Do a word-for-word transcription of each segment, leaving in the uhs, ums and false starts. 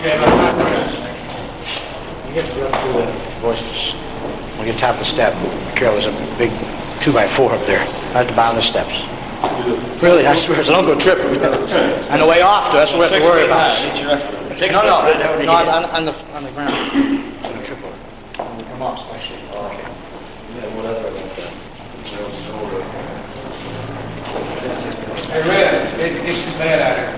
You get to up to the voices. When you get top of the step, Carol, there's a big two by four up there, right at the bottom of the steps. Really, I swear, so don't go tripping. On the way off, that's what we have to worry about. No, no, no, on, on the on the ground. It's gonna trip over. When we come off, especially. Okay. Yeah, what other about that? Hey, Red, it gets too bad out here.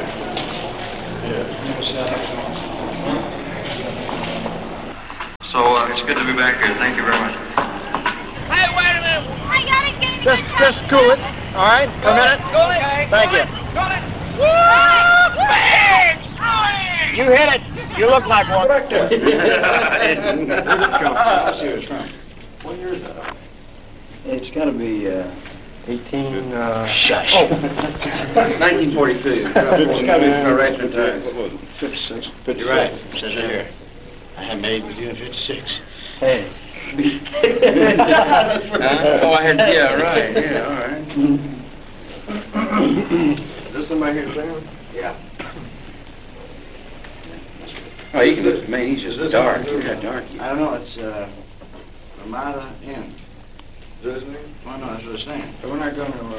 So uh, it's good to be back here. Thank you very much. Hey, wait a minute. I gotta get it. Just, just cool it. All right, a minute. Cool it. Thank you. Cool it. Woo! Big! You hit it. You look like one. I see what's wrong. What year is that? It's got to be uh, eighteen. Uh, Shush. Oh, nineteen forty-two. It's got to be correction time. What was it? fifty-six. You're right. It says it here. I had made with you in fifty-six. Hey. Huh? Oh, I had, yeah, right, yeah, all right. Is this somebody here town? Yeah. Oh, you can look, man, he's just dark. Look how dark he is. I don't know. It's uh, Ramada Inn. Is that his name? Well, no, that's what it's saying. So we're not going to, uh...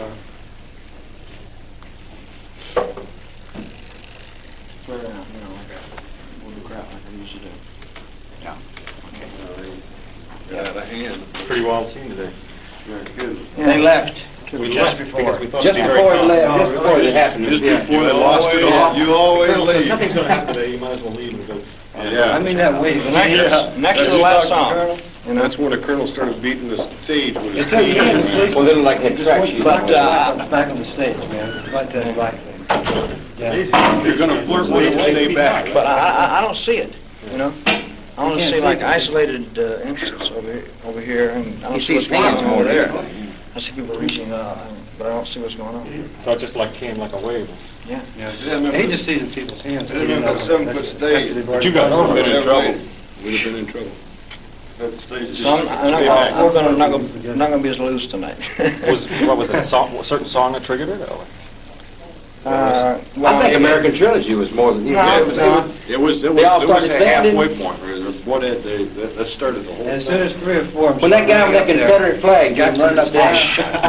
clear it out, you know, like a, we'll do crap like we usually do. Yeah. Yeah, the hand. Pretty wild scene today. Yeah, good. They left. We just left before. because we thought Just it'd be very before it calm. left, just before it happened. Just yeah. before they lost it all. You always Colonel, leave. so Nothing's going to happen today. You might as well leave and go. Yeah. I mean that way. The next, Yeah. next to That's the last what song. you're talking, And that's when the colonel started beating the stage with his They took you in, teeth. please. Well, they look like head track shoes. But uh, back on the stage, man. Like that black thing. Yeah. If you're going to flirt with him, stay back. But I, I, I don't see it. You know. I want to see like isolated uh, instances over here, over here, and I don't You see see what's going hands on more over there. there. I see people reaching up, but I don't see what's going on. So it just like came like a wave. Yeah. Yeah, remember, He just sees in people's hands. I remember that seven foot stage. But you guys would were have been in trouble. trouble. We'd have been in trouble. That stage is So I'm, I'm not, stay back. we're gonna, not gonna, not gonna be as loose tonight. Was what was it? A, song, a certain song that triggered it? Or? Uh, I think American Trilogy was more than... No, Yeah, it was, no. it was, it They all was, it was started a standing? halfway point. Right? What that, they, that, that started the whole As thing. soon as three or four. When that guy with that Confederate flag got running up there.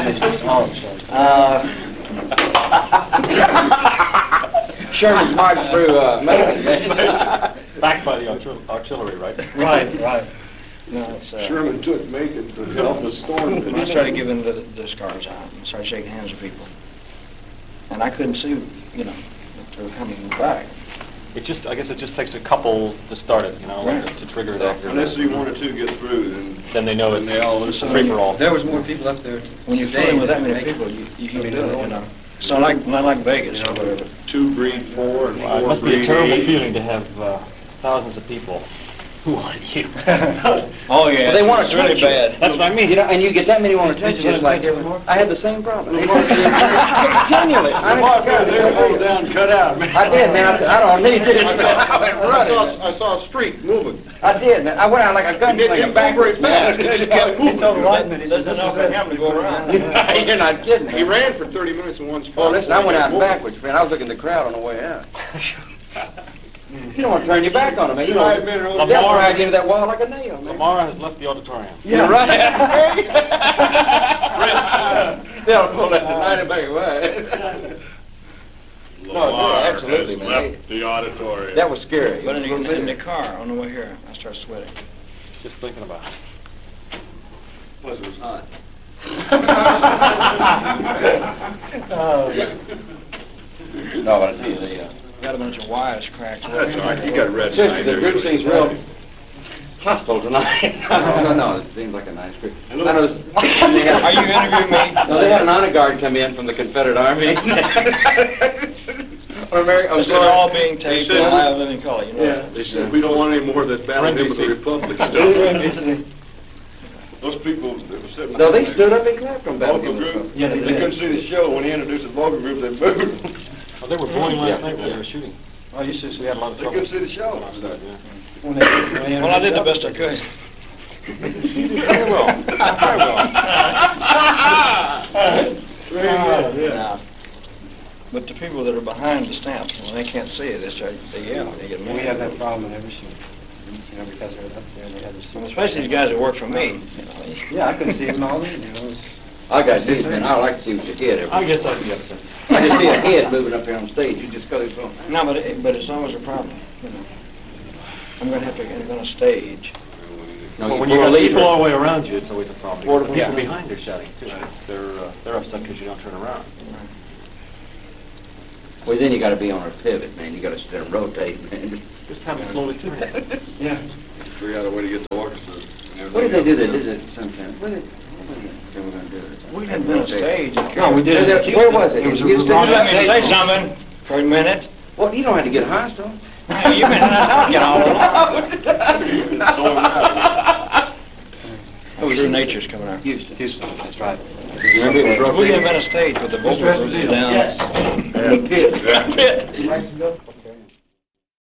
Uh, Sherman's marched through uh, Macon. Backed by the artil- artillery, right? right, right. No, it's, uh, Sherman took Macon to help the storm. I started giving the, the scars out and started shaking hands with people. And I couldn't see, you know, that they were coming back. It just, I guess, it just takes a couple to start it, you know, like, Right. to trigger it off. Unless you one or two get through, then, Then they know then it's they all it's listen. a free for all. There was more people up there. When you're today fooling with that than many Macon. people, you, you keep doing it, you know. It's not like, not like Vegas or whatever. Two breed four and Wow, it four must be a breed terrible eight. feeling to have uh, thousands of people who want you. Oh, yeah. Well, they want to it's really touch you. bad. That's what I mean. You know, and you get that many want to touch you. It's like, I had the same problem. They want to continually. I mean, They're all down, cut out, man. I did, man. I, I don't need it. I I went saw, I running. saw, I saw a streak moving. I did, man. I went out like a It didn't gunslinger move back. very fast. It just kept He told the moving. lineman, he said, this is him to go around. You're not kidding. He ran for thirty minutes in one spot. Well, listen, I went out backwards, friend. I was looking at the crowd on the way out. You don't want to turn your back on them, man. You know, I've been around- they'll drag you into that wall like a nail, man. Lamar has left the auditorium. You're right. They'll pull that tonight back away. Lamar absolutely, has man. left the auditorium. That was scary. But in the, in the car on the way here, I started sweating. Just thinking about it. Plus it was hot. No, but I tell you, they, uh, Got a bunch of wires cracked. That's all right. You got red. seriously, the tonight. group seems real hostile tonight. no, no, no, it seems like a nice group. I noticed. Are you interviewing me? No, they had an honor guard come in from the Confederate Army. Or American, I'm This is all sorry. being taped said- in live living color, you know. Yeah. They said, we don't want any more of that battle hymn of the Republic stuff. Those people that were sitting... No, they behind stood up and clapped the on Battle vocal Hymn of the group. Republic. Yeah, they They did. couldn't see the show. When he introduced the vocal group, they booed. Oh, they were booing last Yeah. night when they were shooting. Oh, you see, We had a lot of They trouble. couldn't see the show. Last night, yeah. well, I did the best I could. Very well. Very well. Very good, yeah. Now, But the people that are behind the stamps, when they can't see it, they start, they yell, they get mad. We have that problem in every scene. You know, because they're up there and they have the And especially these guys that work for me, you know. Yeah, I can see them all, you know. it's- I got this, man. I like to see what you head every. I guess I'd be upset. I just see a head moving up here on stage. You just cut it from. No, but it, but it's always a problem, you know. I'm gonna have to get on a stage. No, Well, you when you pull a got people lever. all the way around you, it's always a problem. Or Because the the- people yeah. behind are shouting too. They're uh, they're upset because you don't turn around. Well, then you got to be on a pivot, man. You got to sit there and rotate, man. Just have it slowly turn. Yeah. Figure out a way to get the orchestra. and everything What did they do? They else. did it sometimes. What did what did they were going to do? it? We didn't invent a stage. No, we did it. Where was it? It was a Houston? You let me say something for a minute. Well, you don't have to get hostile. You've been talking all along. It was your nature's coming out. Houston. Houston, that's right. Remember it was We rotating? didn't invent a stage with the vocal groups down. Yes. In the pit. Pit.